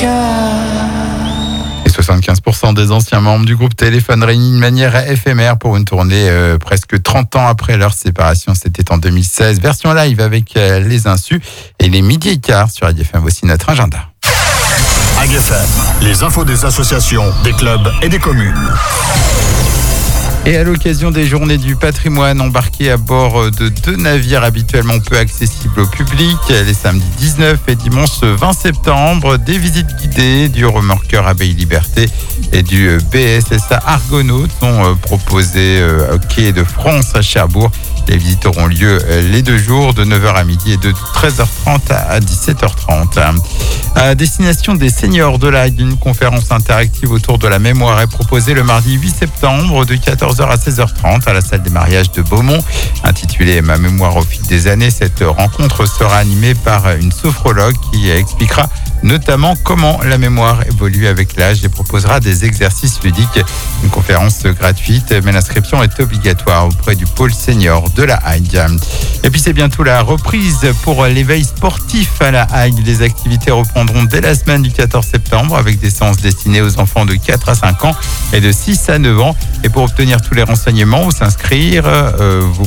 Et 75% des anciens membres du groupe Téléphone réunis de manière éphémère pour une tournée presque 30 ans après leur séparation. C'était en 2016. Version live avec les Insus et les midi et quart sur AGFM. Voici notre agenda. AGFM, les infos des associations, des clubs et des communes. Et à l'occasion des journées du patrimoine, embarqués à bord de 2 navires habituellement peu accessibles au public, les samedis 19 et dimanche 20 septembre, des visites guidées du remorqueur Abbaye Liberté et du BSSA Argonautes sont proposées au quai de France à Cherbourg. Les visites auront lieu les 2 jours de 9h à midi et de 13h30 à 17h30. À destination des seniors de l'Aille, une conférence interactive autour de la mémoire est proposée le mardi 8 septembre de 14h à 16h30 à la salle des mariages de Beaumont. Intitulée « Ma mémoire au fil des années », cette rencontre sera animée par une sophrologue qui expliquera notamment comment la mémoire évolue avec l'âge et proposera des exercices ludiques. Une conférence gratuite, mais l'inscription est obligatoire auprès du pôle senior de la Hague. Et puis c'est bientôt la reprise pour l'éveil sportif à la Hague. Les activités reprendront dès la semaine du 14 septembre avec des séances destinées aux enfants de 4 à 5 ans et de 6 à 9 ans. Et pour obtenir tous les renseignements ou s'inscrire, vous